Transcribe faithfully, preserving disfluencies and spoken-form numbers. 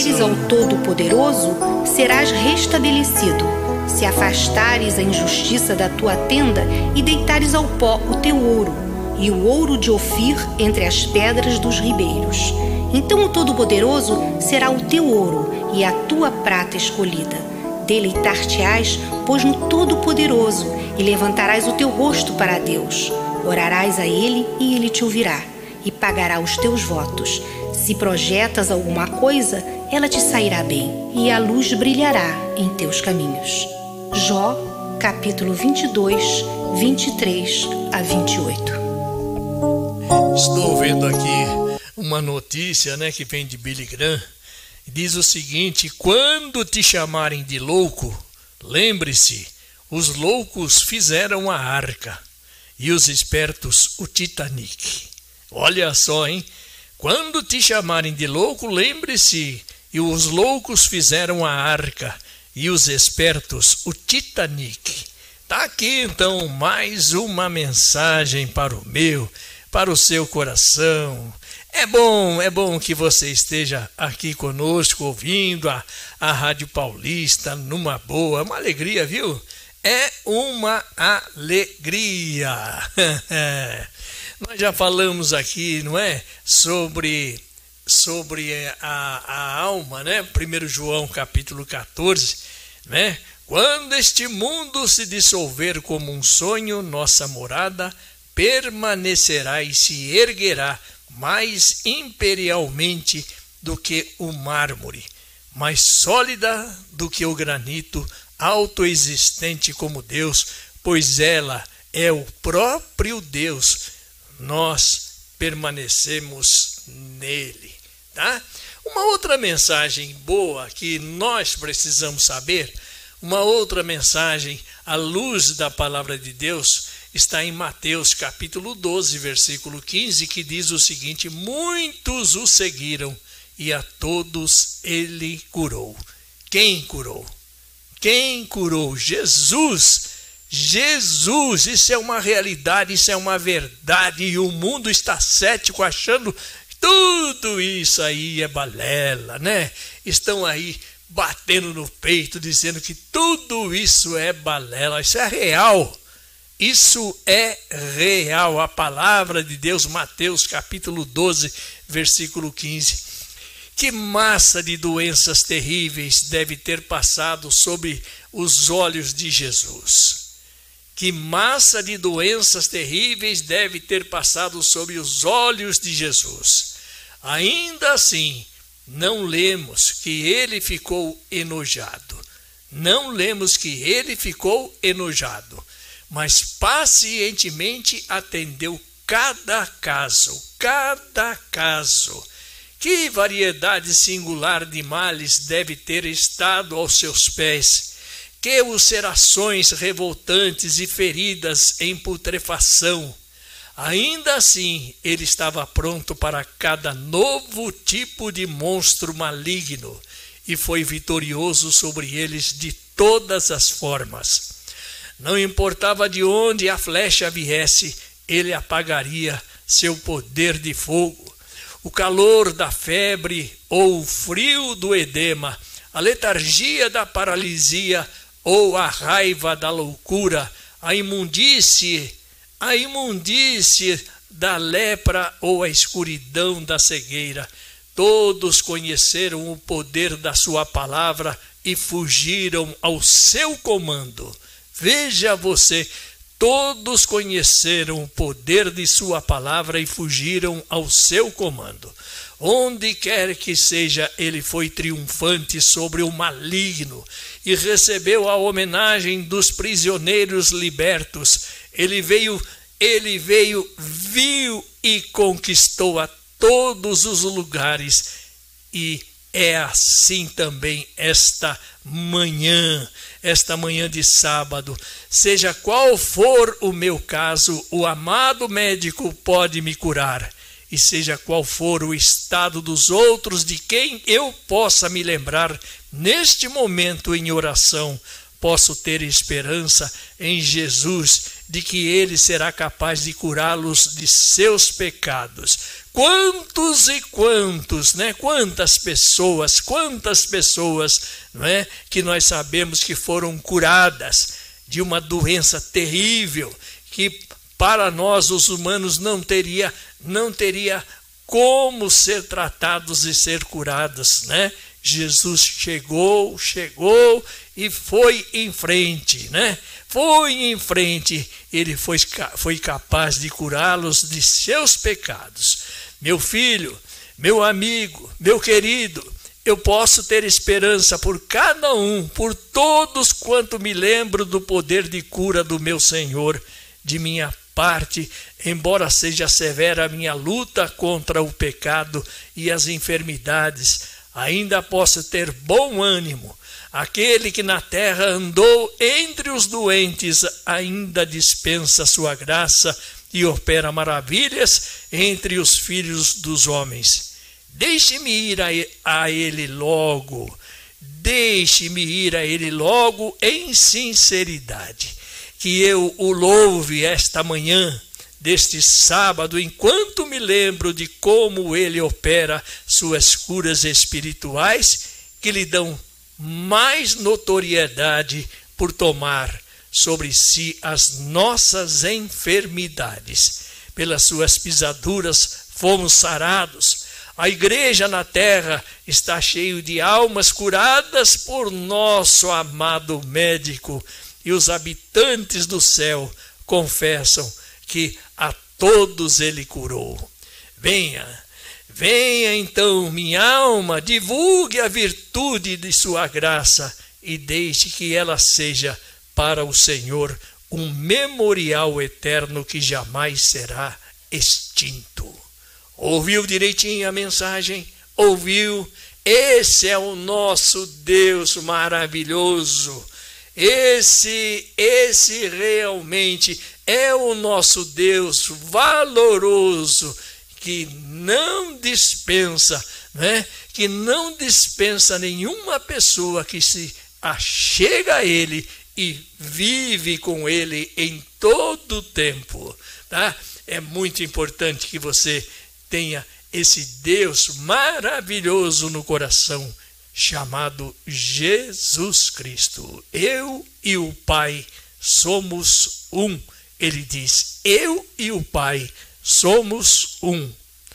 ao Todo-Poderoso, serás restabelecido. Se afastares a injustiça da tua tenda e deitares ao pó o teu ouro, e o ouro de Ofir entre as pedras dos ribeiros. Então o Todo-Poderoso será o teu ouro e a tua prata escolhida. Deleitar-te-ás, pois, no Todo-Poderoso, e levantarás o teu rosto para Deus. Orarás a Ele e Ele te ouvirá, e pagará os teus votos. Se projetas alguma coisa, ela te sairá bem, e a luz brilhará em teus caminhos. Jó, capítulo vinte e dois, vinte e três a vinte e oito. Estou vendo aqui uma notícia, né, que vem de Billy Graham. Diz o seguinte: quando te chamarem de louco, lembre-se, os loucos fizeram a arca e os espertos o Titanic. Olha só, hein? Quando te chamarem de louco, lembre-se, e os loucos fizeram a arca e os espertos o Titanic. Tá aqui então mais uma mensagem para o meu, para o seu coração. É bom, é bom que você esteja aqui conosco, ouvindo a, a Rádio Paulista numa boa, uma alegria, viu? É uma alegria. Nós já falamos aqui, não é? Sobre, sobre a, a alma, né? primeiro João capítulo quatorze, né? Quando este mundo se dissolver como um sonho, nossa morada permanecerá e se erguerá mais imperialmente do que o mármore, mais sólida do que o granito, autoexistente como Deus, pois ela é o próprio Deus. Nós permanecemos nele, tá? Uma outra mensagem boa que nós precisamos saber, uma outra mensagem à luz da palavra de Deus, está em Mateus capítulo doze, versículo quinze, que diz o seguinte: muitos o seguiram e a todos ele curou. Quem curou? Quem curou? Jesus. Jesus, isso é uma realidade, isso é uma verdade, e o mundo está cético, achando que tudo isso aí é balela, né? Estão aí batendo no peito, dizendo que tudo isso é balela. Isso é real. Isso é real, a palavra de Deus, Mateus capítulo doze, versículo quinze. Que massa de doenças terríveis deve ter passado sobre os olhos de Jesus. Que massa de doenças terríveis deve ter passado sobre os olhos de Jesus. Ainda assim, não lemos que ele ficou enojado. Não lemos que ele ficou enojado. Mas pacientemente atendeu cada caso, cada caso. Que variedade singular de males deve ter estado aos seus pés, que ulcerações revoltantes e feridas em putrefação. Ainda assim, ele estava pronto para cada novo tipo de monstro maligno e foi vitorioso sobre eles de todas as formas. Não importava de onde a flecha viesse, ele apagaria seu poder de fogo. O calor da febre ou o frio do edema, a letargia da paralisia ou a raiva da loucura, a imundície, a imundície da lepra ou a escuridão da cegueira. Todos conheceram o poder da sua palavra e fugiram ao seu comando. Veja você, todos conheceram o poder de sua palavra e fugiram ao seu comando. Onde quer que seja, ele foi triunfante sobre o maligno e recebeu a homenagem dos prisioneiros libertos. Ele veio, ele veio, viu e conquistou a todos os lugares. E é assim também esta manhã, esta manhã de sábado. Seja qual for o meu caso, o amado médico pode me curar. E seja qual for o estado dos outros de quem eu possa me lembrar, neste momento em oração, posso ter esperança em Jesus, de que ele será capaz de curá-los de seus pecados. Quantos e quantos, né? Quantas pessoas, quantas pessoas, não é? Que nós sabemos que foram curadas de uma doença terrível, que para nós os humanos não teria, não teria como ser tratados e ser curados, né? Jesus chegou, chegou e foi em frente, né? Foi em frente, ele foi, foi capaz de curá-los de seus pecados. Meu filho, meu amigo, meu querido, eu posso ter esperança por cada um, por todos quanto me lembro do poder de cura do meu Senhor. De minha parte, embora seja severa a minha luta contra o pecado e as enfermidades, ainda posso ter bom ânimo. Aquele que na terra andou entre os doentes ainda dispensa sua graça e opera maravilhas entre os filhos dos homens. Deixe-me ir a ele logo, deixe-me ir a ele logo em sinceridade, que eu o louve esta manhã, deste sábado, enquanto me lembro de como ele opera suas curas espirituais, que lhe dão mais notoriedade por tomar sobre si as nossas enfermidades. Pelas suas pisaduras fomos sarados. A igreja na terra está cheia de almas curadas por nosso amado médico, e os habitantes do céu confessam que a todos ele curou. Venha, venha então, minha alma, divulgue a virtude de sua graça e deixe que ela seja para o Senhor um memorial eterno que jamais será extinto. Ouviu direitinho a mensagem? Ouviu? Esse é o nosso Deus maravilhoso. Esse, esse realmente é o nosso Deus valoroso, que não dispensa, né? Que não dispensa nenhuma pessoa que se achega a Ele e vive com Ele em todo o tempo, tá? É muito importante que você tenha esse Deus maravilhoso no coração, chamado Jesus Cristo. Eu e o Pai somos um. Ele diz, eu e o Pai somos um.